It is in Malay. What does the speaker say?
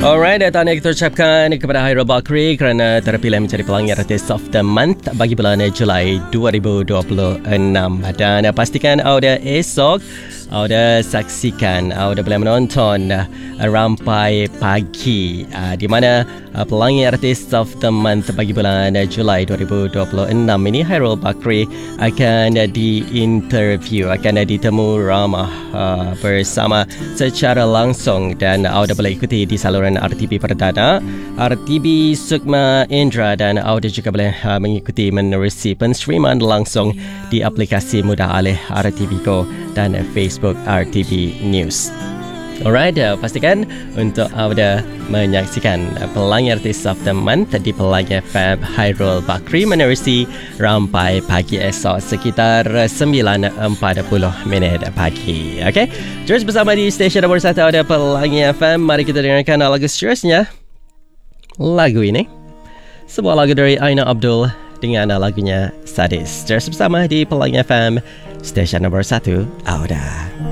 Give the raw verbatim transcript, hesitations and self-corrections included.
Alright, tahniah kita ucapkan kepada Hairul Bakri kerana terpilih menjadi Pelangi Artis of the Month bagi bulan Julai dua ribu dua puluh enam. Dan pastikan anda esok anda saksikan, anda boleh menonton Rampai Pagi, di mana Pelangi Artis of the Month bagi bulan Julai dua ribu dua puluh enam ini Hairul Bakri akan diinterview, akan ditemu ramah bersama secara langsung, dan anda boleh ikuti di saluran R T B Perdana, R T B Sukma Indra, dan anda juga boleh mengikuti menerusi penstreaman langsung di aplikasi Mudah Alih R T B Go dan Facebook R T B News. Alright, uh, pastikan untuk anda menyaksikan Pelangi Artis of the Month di Pelangi F M Hairul Bakri menerusi Rampai Pagi esok sekitar sembilan empat puluh minit pagi. Okay, terus bersama di stesen nombor satu ada Pelangi F M. Mari kita dengarkan lagu seterusnya. Lagu ini sebuah lagu dari Aina Abdul dengan lagunya Sadis. Terus bersama di Pelangi F M, stesen nombor satu Auda.